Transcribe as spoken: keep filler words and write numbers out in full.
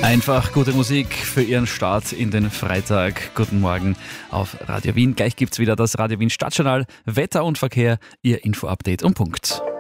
Einfach gute Musik für Ihren Start in den Freitag. Guten Morgen auf Radio Wien. Gleich gibt's wieder das Radio Wien Stadtjournal, Wetter und Verkehr, Ihr Info-Update um Punkt.